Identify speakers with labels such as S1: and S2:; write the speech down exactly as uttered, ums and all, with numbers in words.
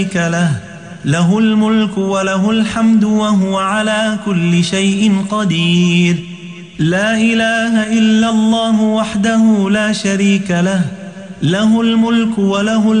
S1: له له الملك وله الحمد وهو على كل شيء قدير. لا إله إلا الله وحده لا شريك له له الملك وله